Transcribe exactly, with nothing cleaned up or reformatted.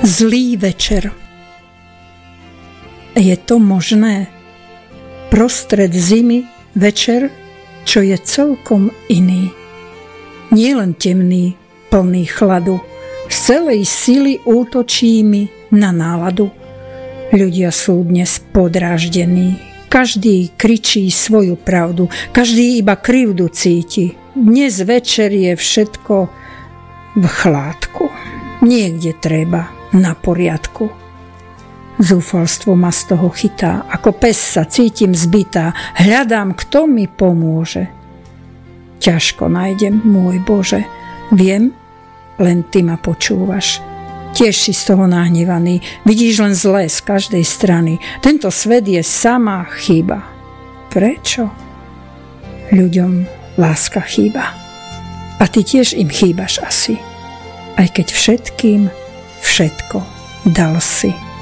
Zlý večer. Je to možné? Prostred zimy večer, čo je celkom iný. Nie len temný, plný chladu. Z celej sily útočí mi na náladu. Ľudia sú dnes podráždení. Každý kričí svoju pravdu. Každý iba krivdu cíti. Dnes večer je všetko v chládku. Niekde treba na poriadku. Zúfalstvo ma z toho chytá. Ako pes sa cítim zbytá. Hľadám, kto mi pomôže. Ťažko nájdem, môj Bože. Viem, len ty ma počúvaš. Tiež si z toho nahnevaný. Vidíš len zlé z každej strany. Tento svet je samá chyba. Prečo? Ľuďom láska chýba. A ty tiež im chýbaš asi. Aj keď všetkým všetko dal si.